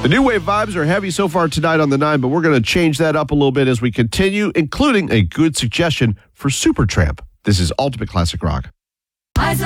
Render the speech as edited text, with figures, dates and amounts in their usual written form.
The new wave vibes are heavy so far tonight on the 9, but we're going to change that up a little bit as we continue, including a good suggestion for Supertramp. This is Ultimate Classic Rock. Eyes